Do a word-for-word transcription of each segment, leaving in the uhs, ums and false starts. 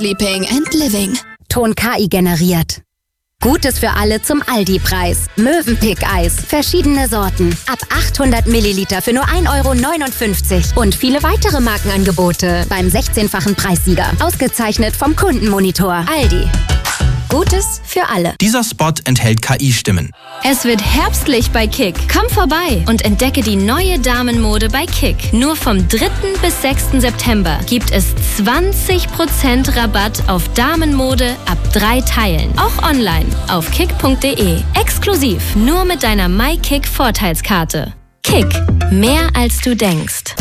Sleeping and Living. Ton K I generiert. Gutes für alle zum Aldi-Preis. Mövenpick-Eis. Verschiedene Sorten. Ab achthundert Milliliter für nur ein Euro neunundfünfzig. Und viele weitere Markenangebote beim sechzehnfachen Preissieger. Ausgezeichnet vom Kundenmonitor. Aldi. Gutes für alle. Dieser Spot enthält K I-Stimmen. Es wird herbstlich bei Kick. Komm vorbei und entdecke die neue Damenmode bei Kick. Nur vom dritten bis sechsten September gibt es zwanzig Prozent Rabatt auf Damenmode ab drei Teilen. Auch online auf kick punkt de. Exklusiv nur mit deiner MyKick-Vorteilskarte. Kick. Mehr als du denkst.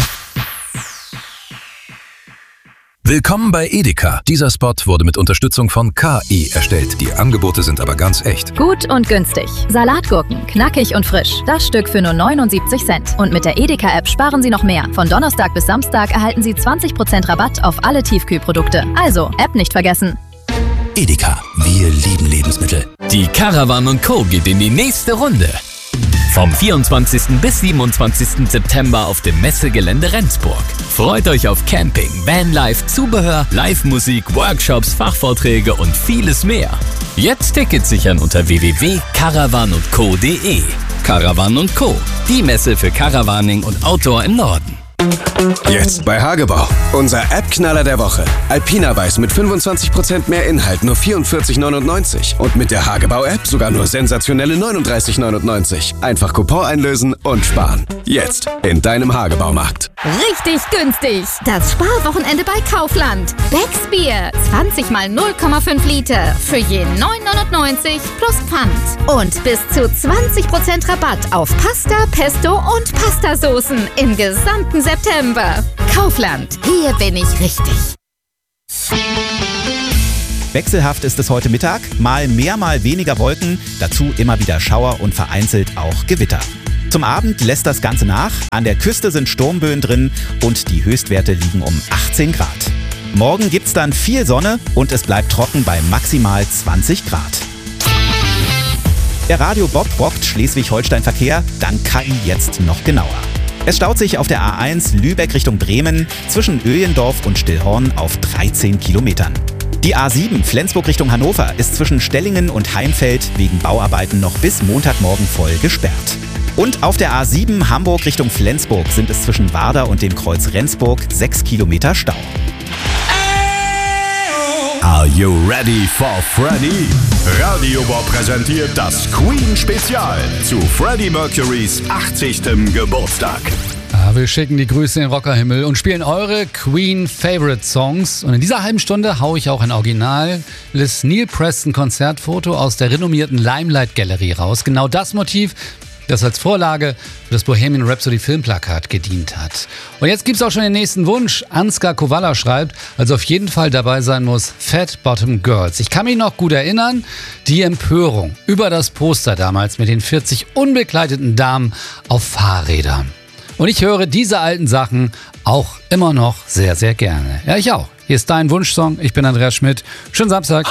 Willkommen bei Edeka. Dieser Spot wurde mit Unterstützung von K I erstellt. Die Angebote sind aber ganz echt. Gut und günstig. Salatgurken, knackig und frisch. Das Stück für nur neunundsiebzig Cent. Und mit der Edeka-App sparen Sie noch mehr. Von Donnerstag bis Samstag erhalten Sie zwanzig Prozent Rabatt auf alle Tiefkühlprodukte. Also, App nicht vergessen. Edeka. Wir lieben Lebensmittel. Die Caravan und Co. geht in die nächste Runde. Vom vierundzwanzigsten bis siebenundzwanzigsten September auf dem Messegelände Rendsburg. Freut euch auf Camping, Vanlife, Zubehör, Live-Musik, Workshops, Fachvorträge und vieles mehr. Jetzt Tickets sichern unter w w w punkt caravan und co punkt de. Caravan und Co., die Messe für Caravaning und Outdoor im Norden. Jetzt bei Hagebau. Unser App-Knaller der Woche. Alpina Weiß mit fünfundzwanzig Prozent mehr Inhalt, nur vierundvierzig neunundneunzig. Und mit der Hagebau-App sogar nur sensationelle neununddreißig neunundneunzig. Einfach Coupon einlösen und sparen. Jetzt in deinem Hagebaumarkt. Richtig günstig. Das Sparwochenende bei Kaufland. Becks Bier. zwanzig mal null Komma fünf Liter. Für je neun neunundneunzig plus Pfand. Und bis zu zwanzig Prozent Rabatt auf Pasta, Pesto und Pastasoßen im gesamten September. Kaufland. Hier bin ich richtig. Wechselhaft ist es heute Mittag. Mal mehr, mal weniger Wolken. Dazu immer wieder Schauer und vereinzelt auch Gewitter. Zum Abend lässt das Ganze nach. An der Küste sind Sturmböen drin und die Höchstwerte liegen um achtzehn Grad. Morgen gibt's dann viel Sonne und es bleibt trocken bei maximal zwanzig Grad. Der Radio Bob bockt Schleswig-Holstein-Verkehr, dank K I jetzt noch genauer. Es staut sich auf der A eins Lübeck Richtung Bremen zwischen Öhlendorf und Stillhorn auf dreizehn Kilometern. Die A sieben Flensburg Richtung Hannover ist zwischen Stellingen und Heimfeld wegen Bauarbeiten noch bis Montagmorgen voll gesperrt. Und auf der A sieben Hamburg Richtung Flensburg sind es zwischen Warder und dem Kreuz Rendsburg sechs Kilometer Stau. Are you ready for Freddy? Radio Bob präsentiert das Queen-Spezial zu Freddie Mercurys achtzigsten Geburtstag. Ja, wir schicken die Grüße in den Rockerhimmel und spielen eure Queen-Favorite-Songs. Und in dieser halben Stunde haue ich auch ein originales Neil Preston-Konzertfoto aus der renommierten Limelight-Galerie raus. Genau das Motiv, das als Vorlage für das Bohemian Rhapsody Filmplakat gedient hat. Und jetzt gibt's auch schon den nächsten Wunsch. Ansgar Kowalla schreibt, also auf jeden Fall dabei sein muss Fat Bottom Girls. Ich kann mich noch gut erinnern, die Empörung über das Poster damals mit den vierzig unbekleideten Damen auf Fahrrädern. Und ich höre diese alten Sachen auch immer noch sehr, sehr gerne. Ja, ich auch. Hier ist dein Wunschsong. Ich bin Andreas Schmidt. Schönen Samstag.